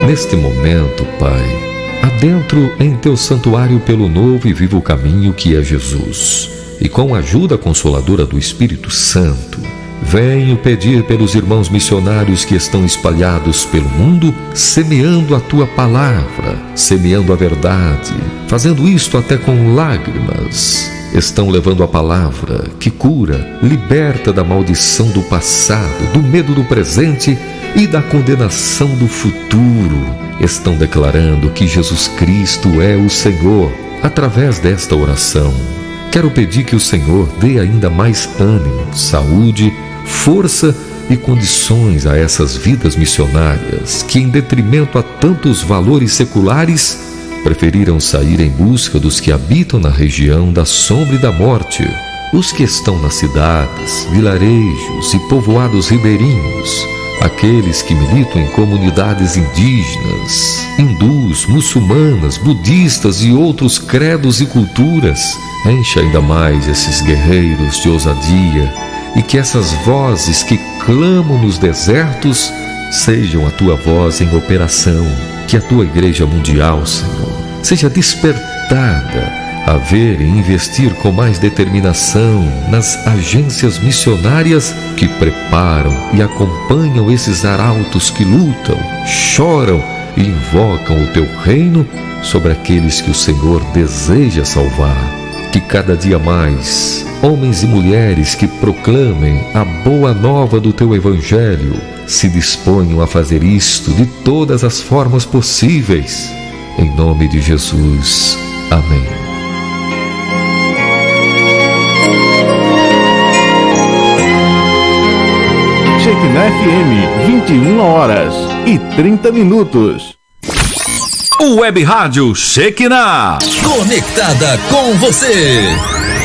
Neste momento, Pai, adentro em Teu santuário pelo novo e vivo caminho que é Jesus, e com a ajuda consoladora do Espírito Santo, venho pedir pelos irmãos missionários que estão espalhados pelo mundo, semeando a Tua palavra, semeando a verdade, fazendo isto até com lágrimas. Estão levando a palavra que cura, liberta da maldição do passado, do medo do presente e da condenação do futuro. Estão declarando que Jesus Cristo é o Senhor através desta oração. Quero pedir que o Senhor dê ainda mais ânimo, saúde, força e condições a essas vidas missionárias que, em detrimento a tantos valores seculares, preferiram sair em busca dos que habitam na região da sombra e da morte, os que estão nas cidades, vilarejos e povoados ribeirinhos, aqueles que militam em comunidades indígenas, hindus, muçulmanas, budistas e outros credos e culturas. Enche ainda mais esses guerreiros de ousadia e que essas vozes que clamam nos desertos sejam a Tua voz em operação. Que a Tua Igreja Mundial, Senhor, seja despertada a ver e investir com mais determinação nas agências missionárias que preparam e acompanham esses arautos que lutam, choram e invocam o Teu reino sobre aqueles que o Senhor deseja salvar. Que cada dia mais homens e mulheres que proclamem a boa nova do Teu Evangelho se disponham a fazer isto de todas as formas possíveis. Em nome de Jesus. Amém. Shekinah FM, 21h30. Web Rádio Shekinah, conectada com você.